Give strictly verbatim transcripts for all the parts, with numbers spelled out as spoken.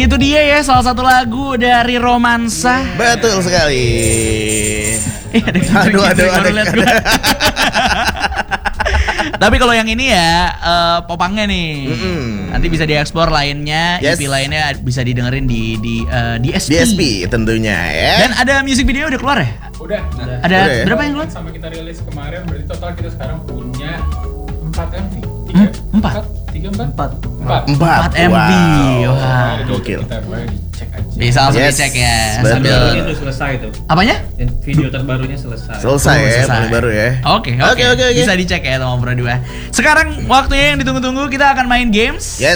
Itu dia ya salah satu lagu dari Romansa. Betul sekali. Eh, ada Aduh, aduh, aduh. Tapi kalau yang ini ya uh, popangnya nih. Mm-mm. Nanti bisa dieksplor lainnya, Yes. E P lainnya bisa didengerin di di uh, D S P. D S P tentunya ya. Dan ada music video udah keluar ya? Udah. Ada Udah ya? berapa yang keluar? Sampai kita rilis kemarin berarti total kita sekarang punya empat M V. Hmm, empat? tiga empat? Empat. Empat. Empat. empat M V. Wow. Wah. Gokil. Kita boleh dicek aja. Bisa langsung Yes, dicek ya. betul. Sambil Ini tuh selesai tuh. apanya? Dan video terbarunya selesai. Selesai Oh, ya, selesai. paling baru ya. Oke, oke. Oke, oke, oke. Bisa dicek ya teman berdua. Sekarang waktunya yang ditunggu-tunggu, kita akan main games. Yes.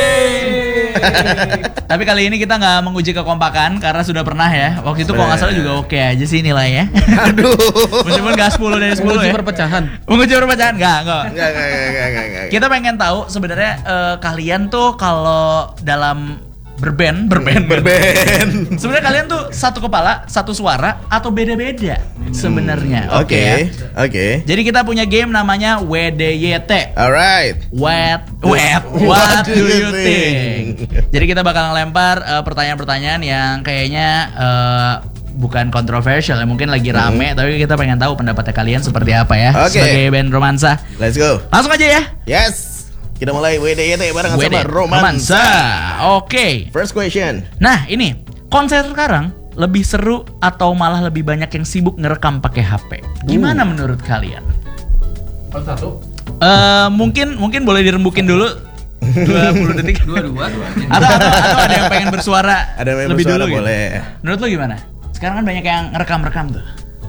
Tapi kali ini kita nggak menguji kekompakan karena sudah pernah ya. Waktu itu kalau nggak salah juga oke aja sih nilainya. Aduh. Meskipun nggak sepuluh dari sepuluh Menguji ya. perpecahan. Menguji perpecahan nggak, nggak. Enggak, enggak, enggak, enggak, enggak, enggak. Kita pengen tahu sebenarnya eh, kalian tuh kalau dalam berband, berband, Berband. sebenarnya kalian tuh satu kepala, satu suara atau beda-beda sebenarnya. Oke. Oke. ya. Oke. Jadi kita punya game namanya W D Y T. Alright. What, what, what do you think? Jadi kita bakal ngelempar eh, pertanyaan-pertanyaan yang kayaknya eh, bukan kontroversial ya, mungkin lagi rame, tapi kita pengen tahu pendapatnya kalian seperti apa ya Oke. sebagai band Romansa. Let's go. Langsung aja ya. Yes. Kita mulai W D Y T barengan W D, sama Romansa. Oke. First question. Nah ini konser sekarang lebih seru atau malah lebih banyak yang sibuk ngerekam pakai H P? Gimana Uh. menurut kalian? Oh, satu. Eh mungkin mungkin boleh dirembukin dulu dua puluh detik. Dua-dua. atau, atau atau ada yang pengen bersuara Ada yang pengen lebih bersuara, dulu boleh. gitu. Menurut lo gimana? Sekarang kan banyak yang ngerekam-rekam tuh.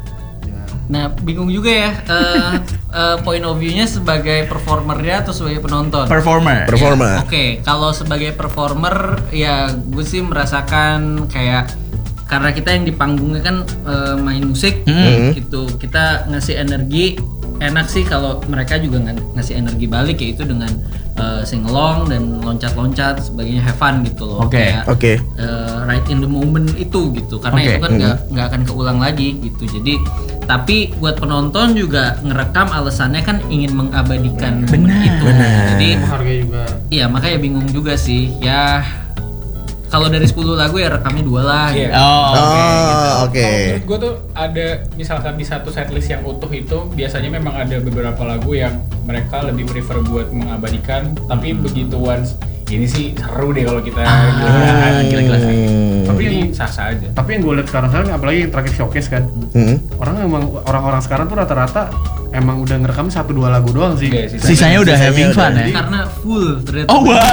Nah, bingung juga ya eh, eh, point of view-nya sebagai performernya atau sebagai penonton. Performer. Performer. Oke, kalau sebagai performer ya gue sih merasakan kayak karena kita yang di panggungnya kan eh, main musik Hmm. gitu, kita ngasih energi enak sih kalau mereka juga ng- ngasih energi balik yaitu dengan uh, singalong dan loncat-loncat sebagainya, have fun gitu loh. Oke, Kayak, oke. uh, right in the moment itu gitu, karena Oke. itu kan nggak nggak akan keulang lagi gitu. Jadi tapi buat penonton juga ngerekam alasannya kan ingin mengabadikan momen Benar. itu. Benar. Jadi Harganya juga. iya makanya bingung juga sih ya. Kalau dari sepuluh lagu ya rekamnya dua lah. Iya. gitu. Oh, oke. Oh, oke. Kalau menurut gue tuh ada misalkan di satu setlist yang utuh itu biasanya memang ada beberapa lagu yang mereka lebih prefer buat mengabadikan, tapi begitu once ini sih seru deh kalau kita gila-gilaan, gila-gilaan. Hmm. Tapi ini sah-sah aja. Tapi yang gue lihat sekarang-sekarang apalagi yang terakhir showcase kan, Hmm. orang emang orang-orang sekarang tuh rata-rata emang udah ngerekam satu dua lagu doang sih. Iya, sisanya- Sisanya udah Sisanya having udah. fun ya. Karena full ternyata. Oh wow.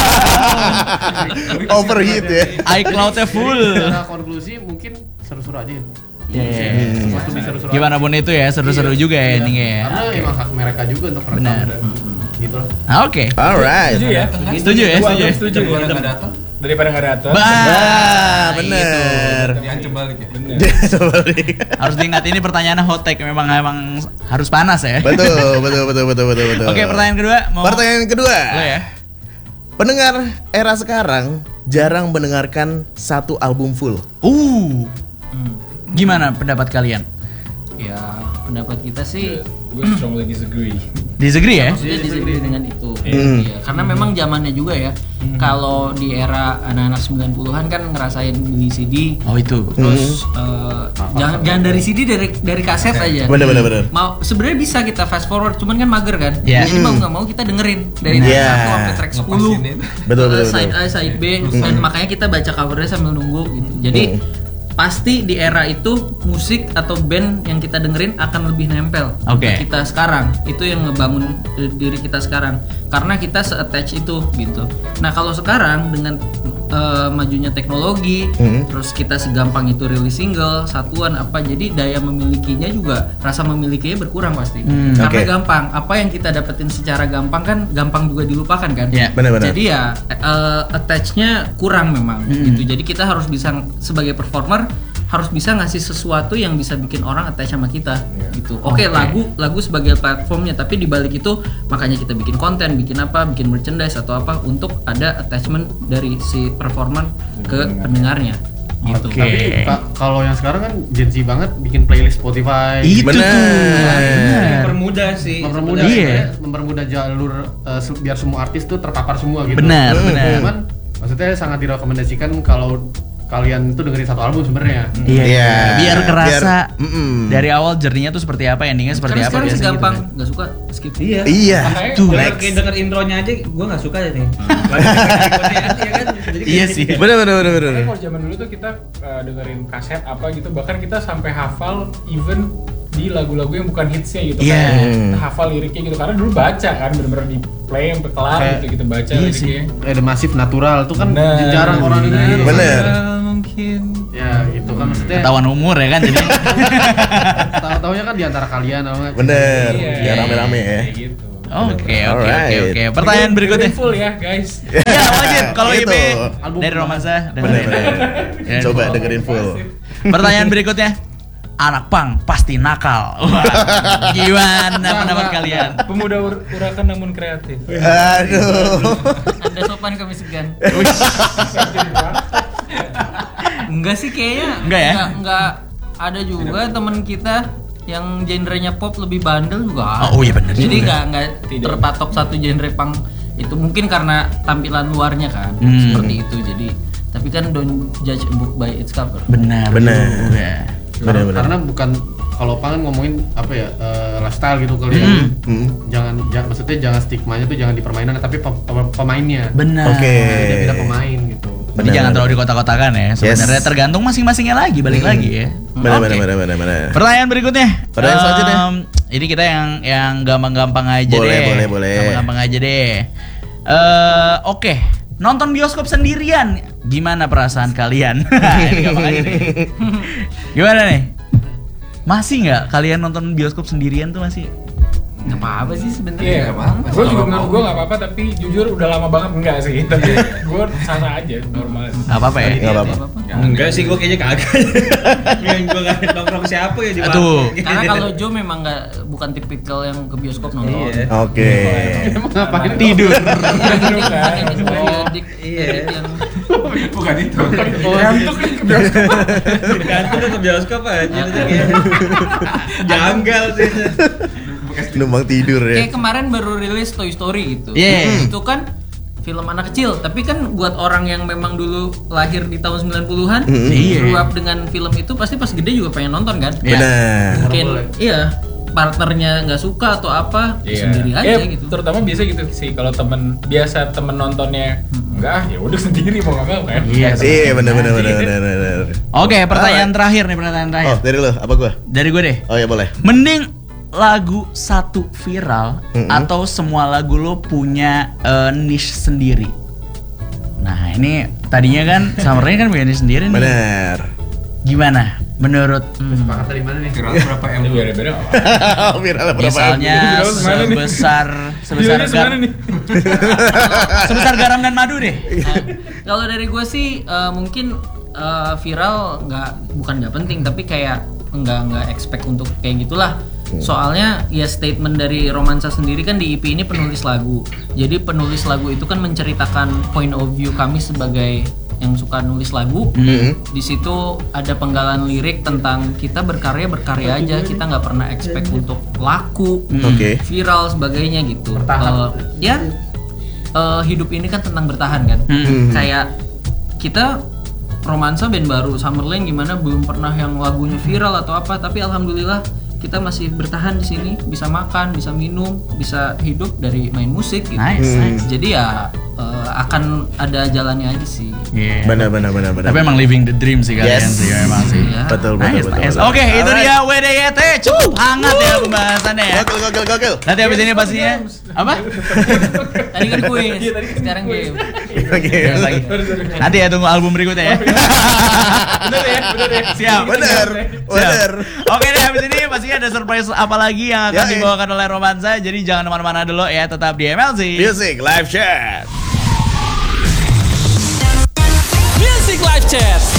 Overheat ya. iCloud-nya full. Secara konklusi mungkin seru-seru aja. Iya, iya, iya. Semua tuh bisa seru-seru aja. Gimana pun itu ya, seru-seru Iya, juga ya iya. endingnya ya. Karena Oke. emang hak mereka juga untuk rekam Benar. dan gitu lah. Ah, Oke. Alright. Setuju ya? Setuju ya, Gua setuju. ya? setuju. Daripada nggak datang. Bah, Bah, itu. bener. Diancam balik ya. Bener. Harus diingat ini pertanyaannya hot take, memang memang harus panas ya. Betul, betul, betul, betul, betul, betul. Oke, pertanyaan kedua mau Pertanyaan kedua. lo ya. Pendengar era sekarang jarang mendengarkan satu album full. Uh. Hmm. Gimana pendapat kalian? Ya pendapat kita sih Gue strongly disagree. Disagree ya? maksudnya disagree dengan itu. Hmm. Iya, karena memang zamannya juga ya. Kalau di era anak-anak sembilan puluhan kan ngerasain beli C D, Oh itu. terus eh, jangan jangan dari C D, dari dari kaset aja. Bener, bener, bener. Mau sebenarnya bisa kita fast forward, cuman kan mager kan. Iya. Jadi mau nggak mau kita dengerin dari track Iya. satu sampai track sepuluh. Ngepasin itu. Betul, betul, Side betul. A, side B, dan makanya kita baca covernya sambil nunggu gitu. Jadi pasti di era itu musik atau band yang kita dengerin akan lebih nempel Oke. ke kita sekarang. Itu yang ngebangun eh, diri kita sekarang karena kita se-attach itu gitu. Nah kalau sekarang dengan eh, majunya teknologi, Hmm. terus kita segampang itu rilis single satuan apa, jadi daya memilikinya juga, rasa memilikinya berkurang pasti. Hmm. Karena Oke. gampang, apa yang kita dapetin secara gampang kan gampang juga dilupakan kan. Iya. Benar-benar. Jadi ya eh, attach-nya kurang memang Hmm. gitu. Jadi kita harus bisa sebagai performer harus bisa ngasih sesuatu yang bisa bikin orang attach sama kita gitu. Oke, Oke. lagu lagu sebagai platformnya, tapi di balik itu makanya kita bikin konten, bikin apa, bikin merchandise atau apa untuk ada attachment dari si performer ke pendengarnya gitu. Oke. Tapi ka- kalau yang sekarang kan Gen Z banget bikin playlist Spotify. Itu Bener. tuh. Bener. Mempermudah sih. mempermudah Iya. sebenarnya, mempermudah jalur eh, se- biar semua artis tuh terpapar semua gitu. Benar, Hmm. benar. Cuman Maksudnya sangat direkomendasikan kalau kalian itu dengerin satu album sebenarnya. Iya. Iya. Biar kerasa Biar- mm-mm. dari awal journey-nya tuh seperti apa, endingnya seperti Karena apa sekarang sih biasanya gampang, gitu kan. nggak suka skip. Iya. Iya. Makanya Tuh. Kalau Next. kayak denger intronya aja gue nggak suka nih. Iya sih. Bener bener bener bener. Makanya kalau zaman dulu tuh kita uh, dengerin kaset apa gitu, bahkan kita sampai hafal even di lagu-lagu yang bukan hitsnya gitu Iya. kan. Kita hafal liriknya gitu karena dulu baca kan, bener-bener di play sampai kelar Kayak- gitu kita baca Iya liriknya. Ada Masif Natural tuh kan Bener. jarang orang dengerin. Bener. Mungkin. Ya itu kan maksudnya Ketahuan umur ya kan jadi. tahu-taunya kan di antara kalian apa nggak? Bener. Iya. Biar rame-rame ya. Kayak gitu. Oke, oke, oke, Alright. oke. Pertanyaan berikutnya. Dengerin full ya guys. Ya wajib kalau I P Gitu. Album dari Romansa Bener dengerin. bener. Dengerin Coba full. dengerin full. Pertanyaan berikutnya. Anak pang pasti nakal. Wah, gimana pendapat kalian? Pemuda ur- urakan namun kreatif. Aduh. Anda sopan kami segan. Enggak sih kayaknya. Enggak ya? Enggak, enggak. Ada juga teman kita yang genrenya pop lebih bandel juga ada. Oh, iya bener Jadi juga. enggak enggak terpatok satu genre punk itu, mungkin karena tampilan luarnya kan Hmm. seperti itu. Jadi tapi kan don't judge a book by its cover. Benar. Benar. juga. Bener bener. Karena bukan kalau pangan ngomongin apa ya eh, lifestyle gitu kali ya. Hmm. Hmm. Jangan, jangan maksudnya jangan stigmanya tuh jangan di permainan tapi pem- pem- pemainnya. Benar. Oke. Beda-beda pemain gitu. Jadi Benar, jangan benar. terlalu dikotak-kotakan ya. Sebenarnya Yes. tergantung masing-masingnya lagi, balik Hmm. lagi ya. Bener Oke. bener bener bener bener. Pertanyaan berikutnya. Pertanyaan selanjutnya. Em, Ini kita yang yang gampang-gampang aja Boleh, deh. boleh, boleh. Gampang-gampang aja deh. Eh, oke. Nonton bioskop sendirian, gimana perasaan kalian? Ini gampang aja nih. Gimana nih? Masih nggak kalian nonton bioskop sendirian tuh masih? Enggak apa-apa sih sebenarnya. Iya, Nggak apa-apa. gue juga menurut gue nggak apa-apa, tapi jujur udah lama banget enggak sih. Tapi gue sah-sah aja, normal. Nggak apa-apa ya? Nggak apa-apa. Enggak sih, gue kayaknya kagak. Yang gue gak nongkrong siapa ya di Tuh. warung. Karena kalau Joe memang nggak bukan tipikal yang ke bioskop nonton. Iya. Oke. Emang ngapain Tidur. Tidur kan. Periodik, Iya. periodik yang Bukan itu. Ngantuk nih ke bioskop. Gantung ke bioskop aja. Janggal sih. Numpang tidur ya. kayak kemarin baru rilis Toy Story gitu. Yeah. Itu kan film anak kecil, tapi kan buat orang yang memang dulu lahir di tahun sembilan puluhan, Mm-hmm. Iya. grew up dengan film itu pasti pas gede juga pengen nonton kan? Iya. Benar. Mungkin iya, partnernya nggak suka atau apa, Iya. sendiri aja Ya, gitu. Terutama biasa gitu sih kalau temen biasa temen nontonnya enggak, ya udah sendiri mau nggak mau kan. Iya. Iya benar benar benar benar benar. Oke, pertanyaan Alright. terakhir nih, pertanyaan Oh terakhir. dari lo apa gua? Dari gue deh. Oh ya boleh. Mending lagu satu viral Mm-mm. atau semua lagu lo punya eh, niche sendiri. Nah ini tadinya kan Summer Rain kan punya niche sendiri nih. Benar. Gimana menurut hmm, Sepakat dari mana nih? Berapa Ini M? beda-beda nggak apa-apa. Viral berapa? misalnya Viral semana nih? sebesar sebesar Videonya gar- semana nih? sebesar garam dan madu deh. Nah, kalau dari gue sih eh, mungkin eh, viral nggak bukan nggak penting, tapi kayak nggak nggak expect untuk kayak gitulah. Soalnya ya statement dari Romansa sendiri kan di E P ini penulis lagu. Jadi penulis lagu itu kan menceritakan point of view kami sebagai yang suka nulis lagu. Mhm. Di situ ada penggalan lirik tentang kita berkarya berkarya aja, kita nggak pernah expect untuk laku, Oke. viral sebagainya gitu. Bertahan. Eh, ya eh, hidup ini kan tentang bertahan kan. Hmm. Kayak kita Romansa band baru Summer Rain gimana belum pernah yang lagunya viral atau apa, tapi alhamdulillah kita masih bertahan di sini, bisa makan, bisa minum, bisa hidup dari main musik gitu. Nice, Hmm. nice. Jadi ya eh, akan ada jalannya aja sih. Iya. Benar benar benar benar. Tapi emang living the dream sih kalian Yes. sih memang sih. Iya. Betul betul Nice, betul. nice. betul. Oke, itu Alright. dia W D Y T cukup hangat ya pembahasannya ya. Gokil gokil gokil. Nanti habis ini pastinya apa? Tadi kan quiz, sekarang game. Oke. Ya, lagi. Nanti ya tunggu album berikutnya ya. Bener ya, bener ya. Siap. Bener. Bener. Oke deh, habis ini pastinya ada surprise apa lagi yang akan Ya, ya. dibawakan oleh Romansa. Jadi jangan kemana-mana dulu ya, tetap di M L Z. Music live chat. Music Live Chat.